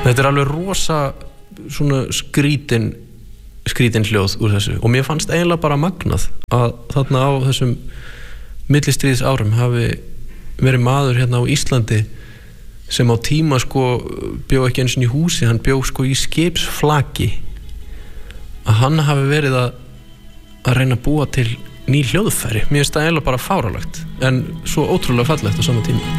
Þetta alveg rosa svona skrítin hljóð úr þessu og mér fannst eiginlega bara magnað að þarna á þessum millistríðs árum hafi verið maður hérna á Íslandi sem á tíma sko bjó ekki einu sinni í húsi, hann bjó sko í skipsflaki, að hann hafi verið að reyna að búa til ný hljóðfæri. Mér finnst það eiginlega bara fáránlegt en svo ótrúlega fallegt á sama tíma.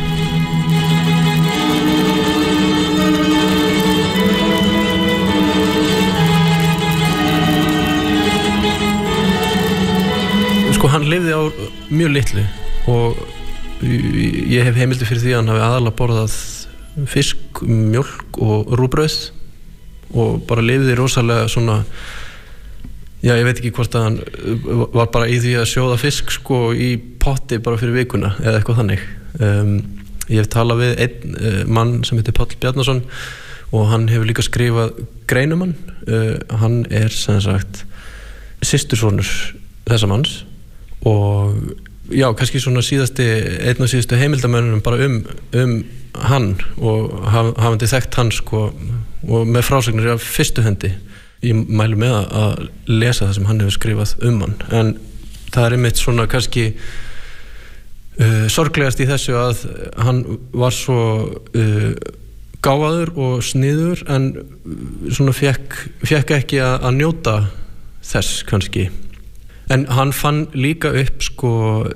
Sko hann lifði á mjög litlu og ég hef heimildi fyrir því að hann hafi aðalega borðað fisk, mjólk og rúgbrauð og bara lifði rosalega svona, já ég veit ekki hvort að hann var bara í því að sjóða fisk sko í potti bara fyrir vikuna eða eitthvað þannig. Ég hef talað við einn mann sem heitir Páll Bjarnason og hann hefur líka skrifað grein hann. Hann sem sagt systursonur þessa manns og já, kannski svona einn af síðustu heimildamönnunum bara hann og hafandi þekkt hann sko og með frásagnir af fyrstu hendi. Ég mælu með að lesa það sem hann hefur skrifað hann, en það einmitt svona kannski sorglegast í þessu að hann var svo gáfaður og sniður en svona fékk ekki að njóta þess kannski. En hann fann líka upp sko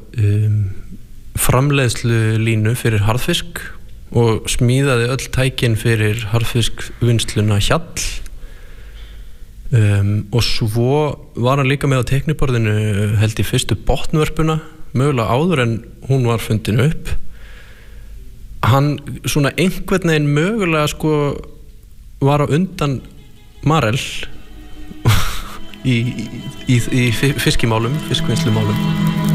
framleiðslulínu fyrir harðfisk og smíðaði öll tækin fyrir harðfiskvinnsluna Hjall. Og svo var hann líka með á teikniborðinu held í fyrstu botnvörpuna, mögulega áður en hún var fundin upp. Hann svona einhvern veginn mögulega sko var á undan Marel í fiskimálum, fiskvinnslumálum.